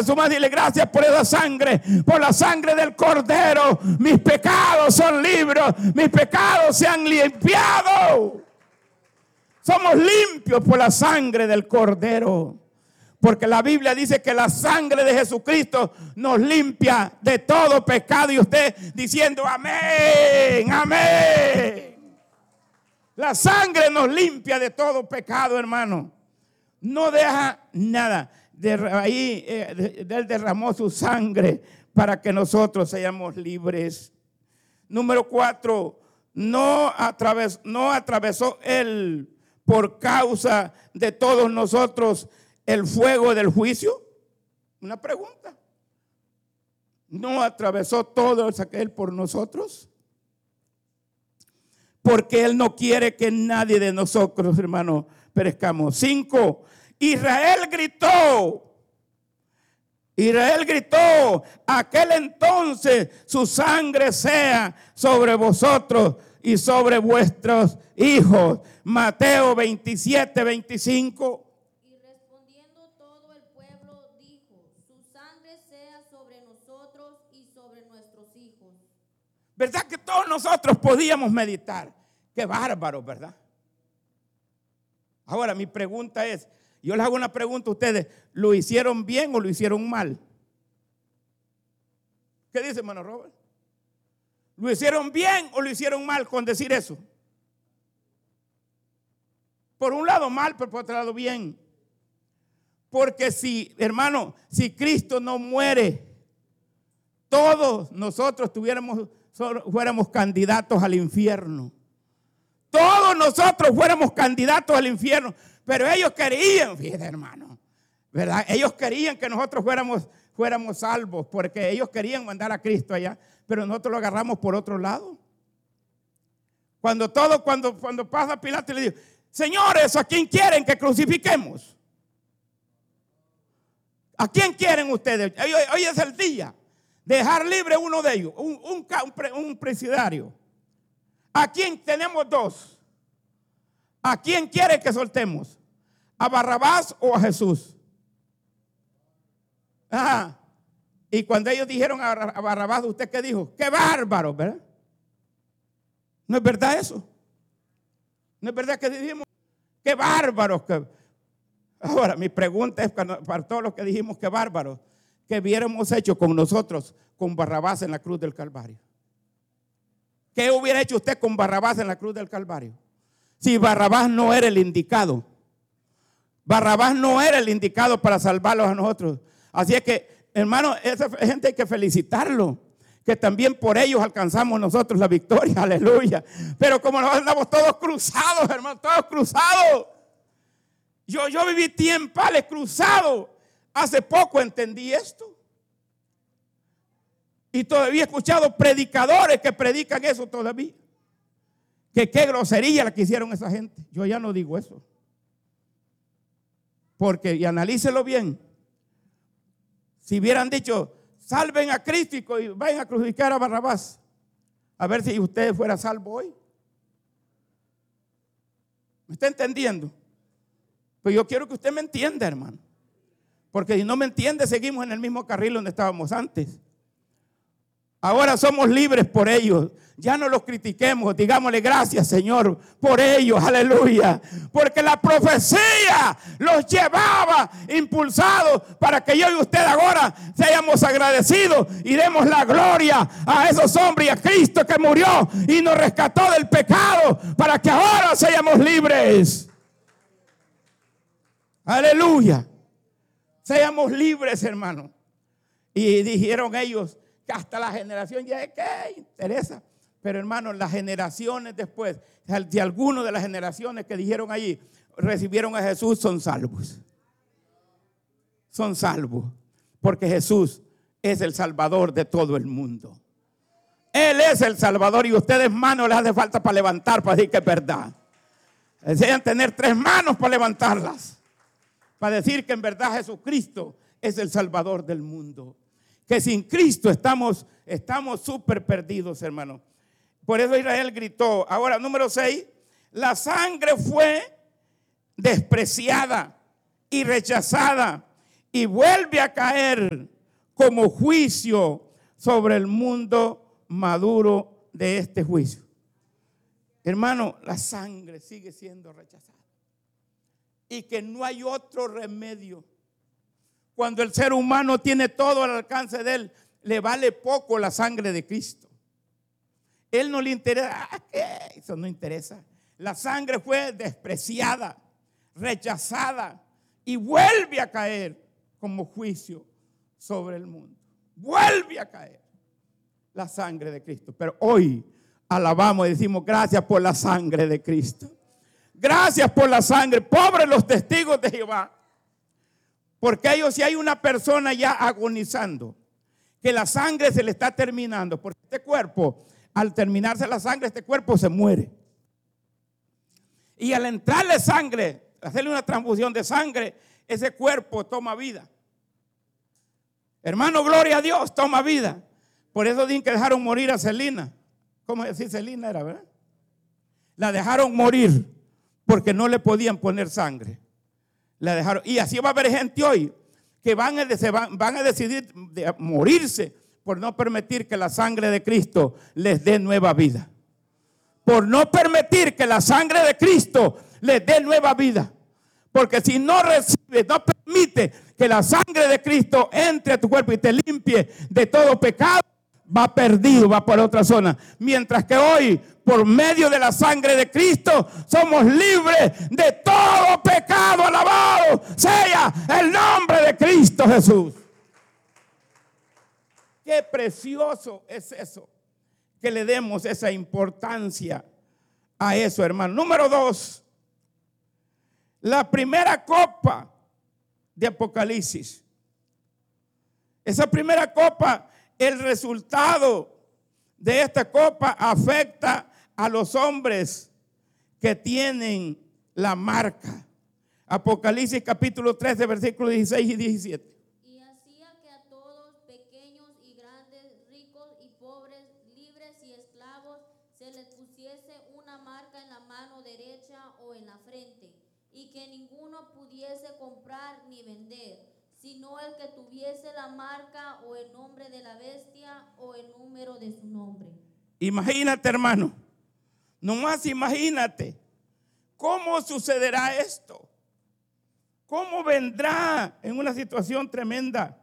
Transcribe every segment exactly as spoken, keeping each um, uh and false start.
a su madre y dile: gracias por esa sangre, por la sangre del Cordero. Mis pecados son libres, mis pecados se han limpiado. Somos limpios por la sangre del Cordero. Porque la Biblia dice que la sangre de Jesucristo nos limpia de todo pecado. Y usted diciendo amén, amén. La sangre nos limpia de todo pecado, hermano. No deja nada. De ahí eh, Él derramó su sangre para que nosotros seamos libres. Número cuatro, no, atraves, no atravesó Él por causa de todos nosotros el fuego del juicio. Una pregunta. ¿No atravesó todo aquel por nosotros? Porque Él no quiere que nadie de nosotros, hermano, perezcamos. Cinco, Israel gritó. Israel gritó: aquel entonces su sangre sea sobre vosotros y sobre vuestros hijos. Mateo veintisiete, veinticinco. ¿Verdad que todos nosotros podíamos meditar? Qué bárbaro, ¿verdad? Ahora mi pregunta es, yo les hago una pregunta a ustedes: ¿lo hicieron bien o lo hicieron mal? ¿Qué dice, hermano Robert? ¿Lo hicieron bien o lo hicieron mal con decir eso? Por un lado mal, pero por otro lado bien. Porque si, hermano, si Cristo no muere, todos nosotros tuviéramos, fuéramos candidatos al infierno. Todos nosotros fuéramos candidatos al infierno. Pero ellos querían, fíjate, hermano, ¿verdad? Ellos querían que nosotros fuéramos, fuéramos salvos, porque ellos querían mandar a Cristo allá, pero nosotros lo agarramos por otro lado. Cuando todo, cuando, cuando pasa Pilato y le dice: señores, ¿a quién quieren que crucifiquemos? ¿A quién quieren ustedes? Hoy, hoy es el día de dejar libre uno de ellos, un, un, un, un presidiario. ¿A quién? Tenemos dos. ¿A quién quiere que soltemos? ¿A Barrabás o a Jesús? Ajá. Y cuando ellos dijeron a Barrabás, ¿usted qué dijo? ¡Qué bárbaro!, ¿verdad? ¿No es verdad eso? ¿No es verdad que dijimos? ¡Qué bárbaros! Que... Ahora, mi pregunta es para todos los que dijimos ¡qué bárbaros! ¿Qué hubiéramos hecho con nosotros, con Barrabás en la cruz del Calvario? ¿Qué hubiera hecho usted con Barrabás en la cruz del Calvario? Si Barrabás no era el indicado. Barrabás no era el indicado para salvarlos a nosotros. Así es que, hermano, esa gente hay que felicitarlo, que también por ellos alcanzamos nosotros la victoria, aleluya. Pero como nos andamos todos cruzados, hermano, todos cruzados. Yo, yo viví tiempales cruzados. Hace poco entendí esto. Y todavía he escuchado predicadores que predican eso todavía. Que qué grosería la que hicieron esa gente. Yo ya no digo eso. Porque, y analícelo bien, si hubieran dicho: salven a Cristo y vayan a crucificar a Barrabás, a ver si usted fuera salvo hoy. ¿Me está entendiendo? Pues yo quiero que usted me entienda, hermano. Porque si no me entiende, seguimos en el mismo carril donde estábamos antes. Ahora somos libres por ellos. Ya no los critiquemos. Digámosle gracias, Señor, por ellos. Aleluya. Porque la profecía los llevaba impulsados para que yo y usted ahora seamos agradecidos y demos la gloria a esos hombres y a Cristo que murió y nos rescató del pecado para que ahora seamos libres. Aleluya. Seamos libres, hermano. Y dijeron ellos que hasta la generación ya es que interesa. Pero hermanos, las generaciones después, de algunas de las generaciones que dijeron allí, recibieron a Jesús, son salvos. Son salvos. Porque Jesús es el Salvador de todo el mundo. Él es el Salvador y ustedes manos les hace falta para levantar, para decir que es verdad. Desean tener tres manos para levantarlas. Para decir que en verdad Jesucristo es el Salvador del mundo. Que sin Cristo estamos estamos súper perdidos, hermano. Por eso Israel gritó. Ahora, número seis. La sangre fue despreciada y rechazada y vuelve a caer como juicio sobre el mundo maduro de este juicio. Hermano, la sangre sigue siendo rechazada. Y que no hay otro remedio. Cuando el ser humano tiene todo al alcance de él, le vale poco la sangre de Cristo. Él no le interesa. ¿Ah, qué? Eso no interesa. La sangre fue despreciada, rechazada y vuelve a caer como juicio sobre el mundo. Vuelve a caer la sangre de Cristo. Pero hoy alabamos y decimos gracias por la sangre de Cristo. Gracias por la sangre. Pobres los testigos de Jehová. Porque ellos, si hay una persona ya agonizando, que la sangre se le está terminando, porque este cuerpo, al terminarse la sangre, este cuerpo se muere. Y al entrarle sangre, hacerle una transfusión de sangre, ese cuerpo toma vida. Hermano, gloria a Dios, toma vida. Por eso dicen que dejaron morir a Celina. ¿Cómo decir Celina era, verdad? La dejaron morir porque no le podían poner sangre. La dejaron. Y así va a haber gente hoy que van a, se van, van a decidir de morirse por no permitir que la sangre de Cristo les dé nueva vida. Por no permitir que la sangre de Cristo les dé nueva vida. Porque si no recibe, no permite que la sangre de Cristo entre a tu cuerpo y te limpie de todo pecado, va perdido, va por otra zona. Mientras que hoy, por medio de la sangre de Cristo, somos libres de todo pecado. Alabado sea el nombre de Cristo Jesús. Qué precioso es eso, que le demos esa importancia a eso, hermano. Número dos, la primera copa de Apocalipsis. Esa primera copa, el resultado de esta copa afecta a los hombres que tienen la marca. Apocalipsis capítulo trece, versículos dieciséis y diecisiete. Y hacía que a todos, pequeños y grandes, ricos y pobres, libres y esclavos, se les pusiese una marca en la mano derecha o en la frente, y que ninguno pudiese comprar ni vender, sino el que tuviese la marca o el nombre de la bestia o el número de su nombre. Imagínate, hermano, nomás imagínate cómo sucederá esto, cómo vendrá en una situación tremenda.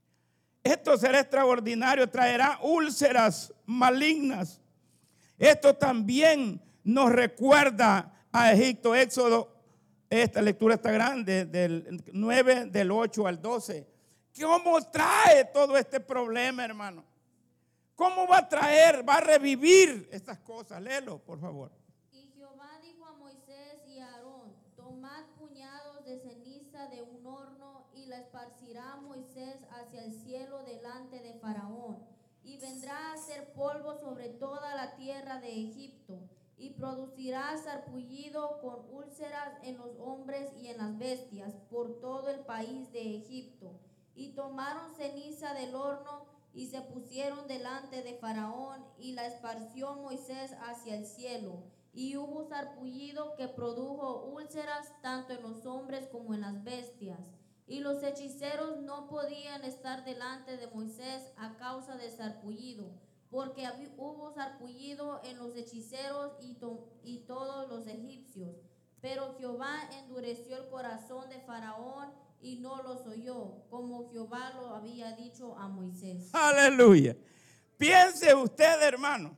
Esto será extraordinario, traerá úlceras malignas. Esto también nos recuerda a Egipto. Éxodo, esta lectura está grande, del nueve, del ocho al doce. ¿Cómo trae todo este problema, hermano? ¿Cómo va a traer, va a revivir estas cosas? Léelo, por favor. Y Jehová dijo a Moisés y a Aarón: tomad puñados de ceniza de un horno y la esparcirá Moisés hacia el cielo delante de Faraón, y vendrá a ser polvo sobre toda la tierra de Egipto, y producirá sarpullido con úlceras en los hombres y en las bestias por todo el país de Egipto. Y tomaron ceniza del horno y se pusieron delante de Faraón, y la esparció Moisés hacia el cielo. Y hubo sarpullido que produjo úlceras tanto en los hombres como en las bestias. Y los hechiceros no podían estar delante de Moisés a causa de sarpullido, porque hubo sarpullido en los hechiceros y, to y todos los egipcios. Pero Jehová endureció el corazón de Faraón y no los oyó, como Jehová lo había dicho a Moisés. Aleluya. Piense usted, hermano,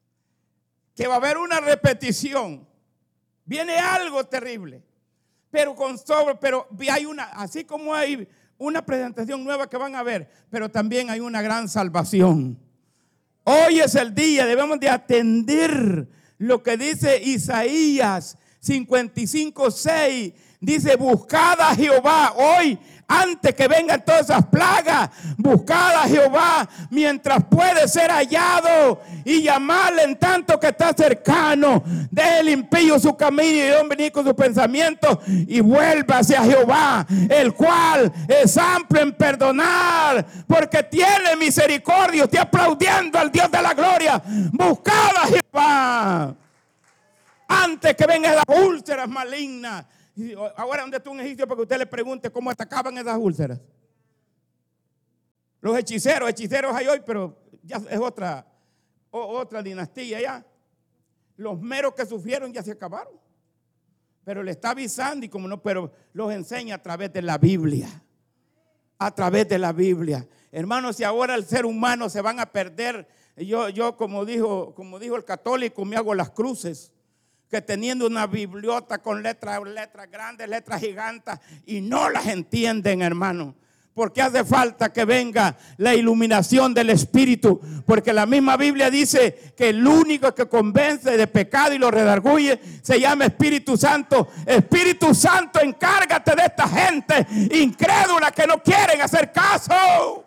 que va a haber una repetición. Viene algo terrible, pero con sobre, pero hay una, así como hay una presentación nueva que van a ver, pero también hay una gran salvación. Hoy es el día, debemos de atender lo que dice Isaías cincuenta y cinco, seis. Dice: buscad a Jehová hoy, antes que vengan todas esas plagas. Buscad a Jehová mientras puede ser hallado, y llamarle en tanto que está cercano. Deje el impío su camino y el hombre venir con sus pensamientos, y vuélvase a Jehová, el cual es amplio en perdonar, porque tiene misericordia. Estoy aplaudiendo al Dios de la gloria. Buscad a Jehová antes que vengan las úlceras malignas. Ahora, ¿dónde está un egipcio para que usted le pregunte cómo atacaban esas úlceras? Los hechiceros, hechiceros hay hoy, pero ya es otra, otra dinastía ya. Los meros que sufrieron ya se acabaron. Pero le está avisando y como no, pero los enseña a través de la Biblia. A través de la Biblia. Hermanos, si ahora el ser humano se van a perder, yo, yo como dijo, como dijo el católico, me hago las cruces. Que teniendo una bibliota con letras, letras grandes, letras gigantes, y no las entienden, hermano. Porque hace falta que venga la iluminación del Espíritu. Porque la misma Biblia dice que el único que convence de pecado y lo redarguye se llama Espíritu Santo. Espíritu Santo, encárgate de esta gente incrédula que no quieren hacer caso.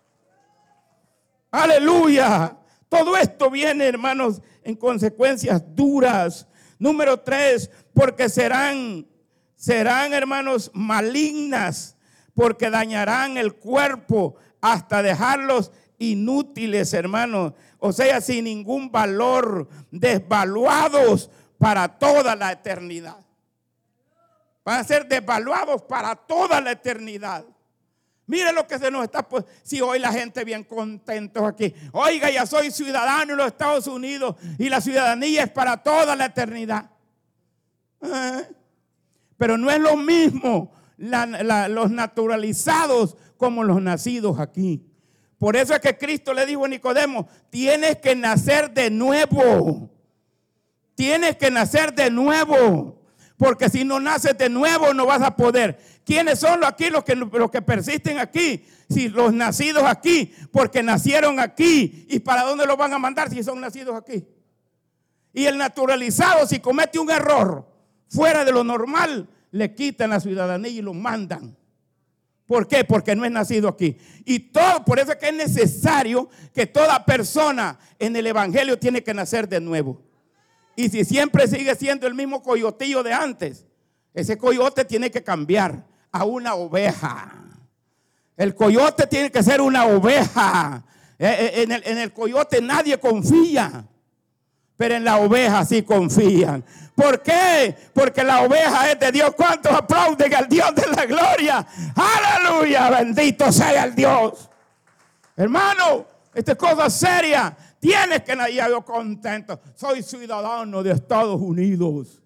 Aleluya. Todo esto viene, hermanos, en consecuencias duras. Número tres, porque serán, serán, hermanos, malignas. Porque dañarán el cuerpo hasta dejarlos inútiles, hermanos. O sea, sin ningún valor, desvaluados para toda la eternidad. Van a ser desvaluados para toda la eternidad. Mire lo que se nos está, pues, si hoy la gente bien contentos aquí. Oiga, ya soy ciudadano de los Estados Unidos y la ciudadanía es para toda la eternidad. ¿Eh? Pero no es lo mismo. La, la, los naturalizados como los nacidos aquí. Por eso es que Cristo le dijo a Nicodemo, tienes que nacer de nuevo. Tienes que nacer de nuevo. Porque si no naces de nuevo no vas a poder. ¿Quiénes son los aquí los que, los que persisten aquí? Si los nacidos aquí, porque nacieron aquí. ¿Y para dónde los van a mandar si son nacidos aquí? Y el naturalizado, si comete un error fuera de lo normal, le quitan la ciudadanía y lo mandan. ¿Por qué? Porque no es nacido aquí. Y todo, por eso es que es necesario que toda persona en el evangelio tiene que nacer de nuevo. Y si siempre sigue siendo el mismo coyotillo de antes, ese coyote tiene que cambiar a una oveja. El coyote tiene que ser una oveja. En el, en el coyote nadie confía, pero en la oveja sí confían. ¿Por qué? Porque la oveja es de Dios. ¿Cuántos aplauden al Dios de la gloria? ¡Aleluya! Bendito sea el Dios. Hermano, esta es cosa seria. Tienes que nacer. Yo contento. Soy ciudadano de Estados Unidos.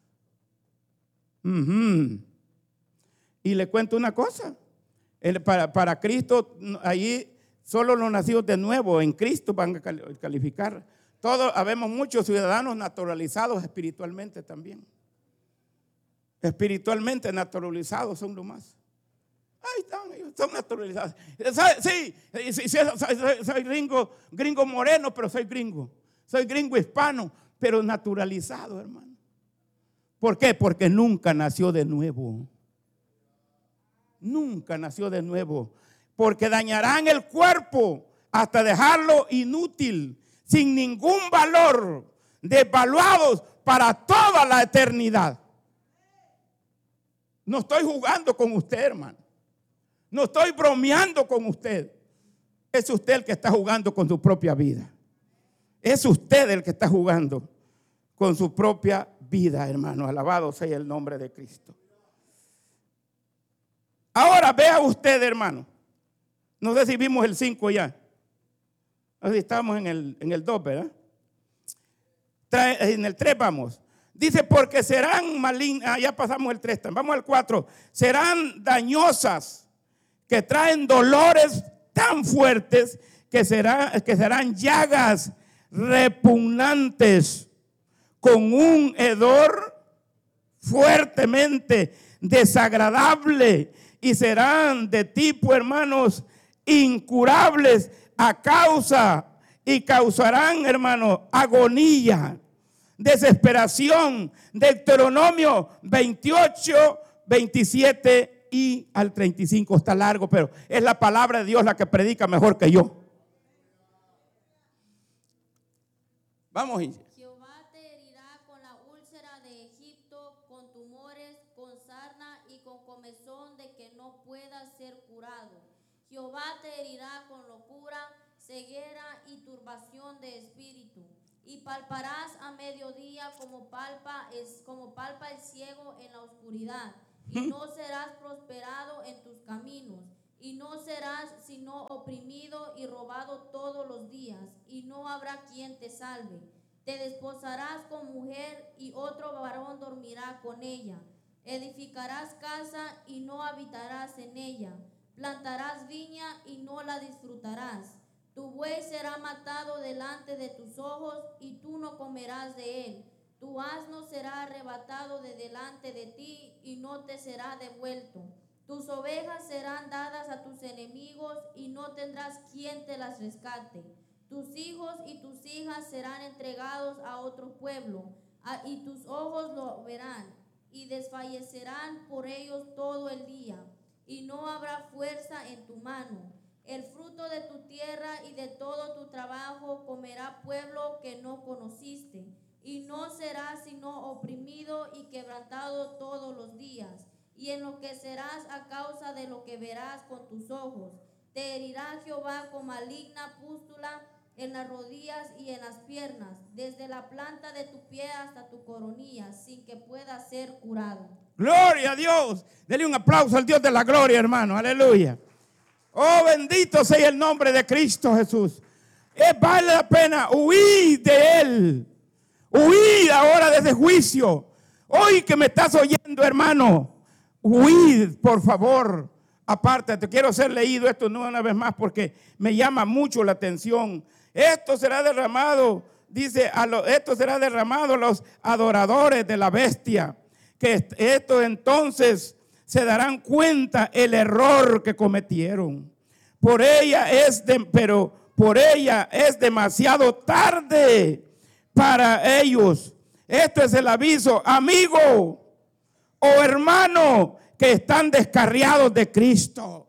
Uh-huh. Y le cuento una cosa. El, para, para Cristo, allí solo los nacidos de nuevo en Cristo van a calificar. Todos, habemos muchos ciudadanos naturalizados espiritualmente también. Espiritualmente naturalizados son lo más. Ahí están, ellos son naturalizados. Sí, sí, sí, soy, soy gringo, gringo moreno, pero soy gringo. Soy gringo hispano, pero naturalizado, hermano. ¿Por qué? Porque nunca nació de nuevo. Nunca nació de nuevo. Porque dañarán el cuerpo hasta dejarlo inútil, sin ningún valor, desvaluados para toda la eternidad. No estoy jugando con usted, hermano. No estoy bromeando con usted. Es usted el que está jugando con su propia vida. Es usted el que está jugando con su propia vida, hermano. Alabado sea el nombre de Cristo. Ahora vea usted, hermano. No sé si vimos el cinco ya. Así estamos en el, en el dos, ¿verdad? Trae, en el tres vamos. Dice, porque serán malignas. Ah, ya pasamos el tres. Vamos al cuatro. Serán dañosas, que traen dolores tan fuertes que, será, que serán llagas repugnantes, con un hedor fuertemente desagradable, y serán de tipo, hermanos, incurables a causa, y causarán, hermanos, agonía, desesperación. Deuteronomio veintiocho, veintisiete y al treinta y cinco. Está largo, pero es la palabra de Dios la que predica mejor que yo. Vamos, Inge. Jehová te herirá con la úlcera de Egipto, con tumores, con sarna y con comezón de que no pueda ser curado. Jehová te herirá con locura, ceguera y turbación de espíritu. Y palparás a mediodía como palpa, es, como palpa el ciego en la oscuridad. Y no serás prosperado en tus caminos. y no serás sino oprimido y robado todos los días, y no habrá quien te salve. Te desposarás con mujer y otro varón dormirá con ella. Edificarás casa y no habitarás en ella. Plantarás viña y no la disfrutarás. Tu buey será matado delante de tus ojos y tú no comerás de él. Tu asno será arrebatado de delante de ti y no te será devuelto. Tus ovejas serán dadas a tus enemigos y no tendrás quien te las rescate. Tus hijos y tus hijas serán entregados a otro pueblo, a, y tus ojos lo verán, y desfallecerán por ellos todo el día, y no habrá fuerza en tu mano. El fruto de tu tierra y de todo tu trabajo comerá pueblo que no conociste, y no serás sino oprimido y quebrantado todos los días, y enloquecerás a causa de lo que verás con tus ojos. Te herirá Jehová con maligna pústula en las rodillas y en las piernas, desde la planta de tu pie hasta tu coronilla, sin que pueda ser curado. Gloria a Dios. Dele un aplauso al Dios de la gloria, hermano. Aleluya. Oh, bendito sea el nombre de Cristo Jesús. Eh, vale la pena huir de Él. Huir ahora de ese juicio. Hoy que me estás oyendo, hermano, huid, por favor. Apártate. Quiero ser leído esto una vez más porque me llama mucho la atención. Esto será derramado, dice, a lo, esto será derramado a los adoradores de la bestia, que esto entonces se darán cuenta el error que cometieron. Por ella es de, pero por ella es demasiado tarde para ellos. Esto es el aviso, amigo o hermano que están descarriados de Cristo.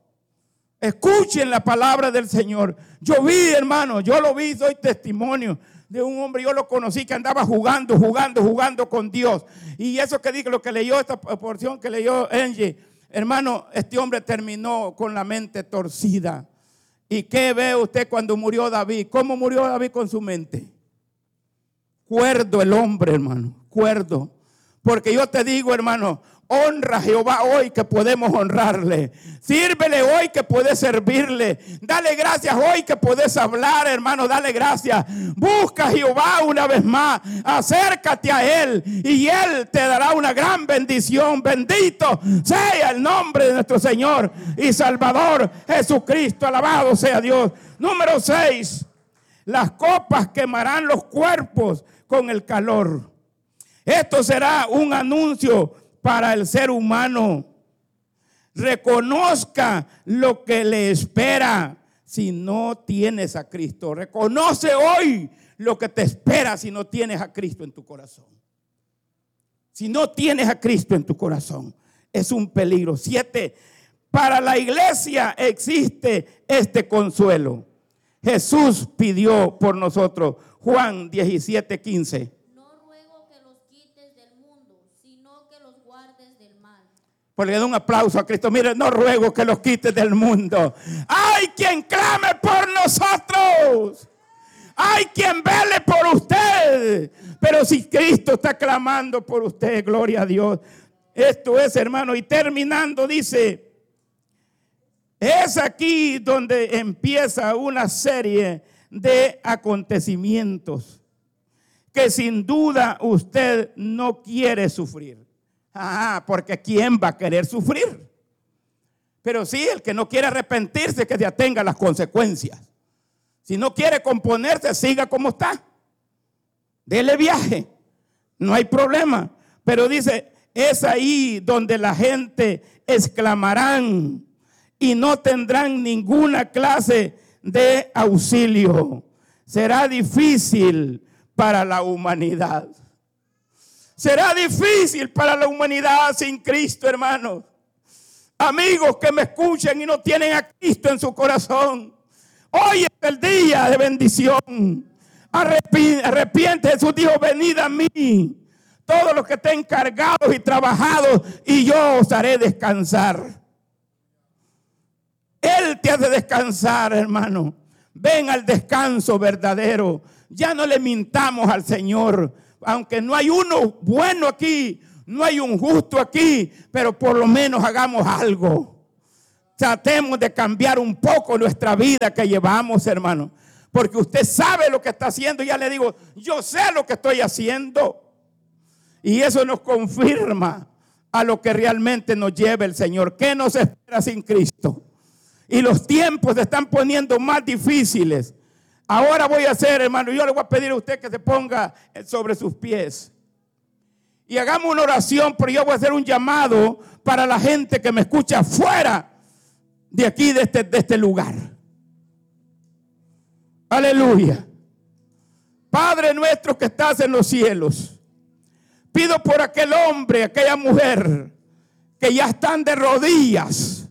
Escuchen la palabra del Señor. Yo vi, hermano, yo lo vi, soy testimonio de un hombre, yo lo conocí que andaba jugando, jugando, jugando con Dios. Y eso que dije, lo que leyó esta porción que leyó Angie, hermano, este hombre terminó con la mente torcida. ¿Y qué ve usted cuando murió David? ¿Cómo murió David con su mente? Cuerdo el hombre, hermano, cuerdo. Porque yo te digo, hermano, honra a Jehová hoy que podemos honrarle. Sírvele hoy que puedes servirle. Dale gracias hoy que puedes hablar, hermano. Dale gracias. Busca a Jehová una vez más. Acércate a Él y Él te dará una gran bendición. Bendito sea el nombre de nuestro Señor y Salvador Jesucristo. Alabado sea Dios. Número seis. Las copas quemarán los cuerpos con el calor. Esto será un anuncio para el ser humano. Reconozca lo que le espera si no tienes a Cristo. Reconoce hoy lo que te espera si no tienes a Cristo en tu corazón. Si no tienes a Cristo en tu corazón, es un peligro. Siete, para la iglesia existe este consuelo. Jesús pidió por nosotros. Juan diecisiete, quince. Le doy un aplauso a Cristo. Mire, no ruego que los quites del mundo. Hay quien clame por nosotros. Hay quien vele por usted. Pero si Cristo está clamando por usted, gloria a Dios. Esto es, hermano. Y terminando dice, es aquí donde empieza una serie de acontecimientos que sin duda usted no quiere sufrir. Ah, porque ¿quién va a querer sufrir? Pero sí, el que no quiere arrepentirse, que se atenga a las consecuencias. Si no quiere componerse, siga como está. Dele viaje, no hay problema. Pero dice, es ahí donde la gente exclamarán y no tendrán ninguna clase de auxilio. Será difícil para la humanidad. Será difícil para la humanidad sin Cristo, hermanos. Amigos que me escuchen y no tienen a Cristo en su corazón. Hoy es el día de bendición. Arrepi- arrepiente, Jesús dijo, venid a mí. Todos los que estén cargados y trabajados, y yo os haré descansar. Él te hace descansar, hermano. Ven al descanso verdadero. Ya no le mintamos al Señor. Aunque no hay uno bueno aquí, no hay un justo aquí, pero por lo menos hagamos algo. tratemos de cambiar un poco nuestra vida que llevamos, hermano. Porque usted sabe lo que está haciendo. Ya le digo, yo sé lo que estoy haciendo. Y eso nos confirma a lo que realmente nos lleva el Señor. ¿Qué nos espera sin Cristo? Y los tiempos se están poniendo más difíciles. Ahora voy a hacer, hermano, yo le voy a pedir a usted que se ponga sobre sus pies. Y hagamos una oración, pero yo voy a hacer un llamado para la gente que me escucha fuera de aquí, de este, de este lugar. Aleluya. Padre nuestro que estás en los cielos, pido por aquel hombre, aquella mujer que ya están de rodillas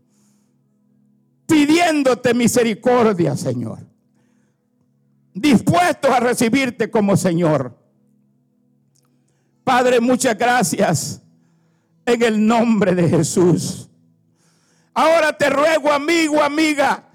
pidiéndote misericordia, Señor, dispuestos a recibirte como Señor. Padre, muchas gracias en el nombre de Jesús. Ahora te ruego, amigo, amiga,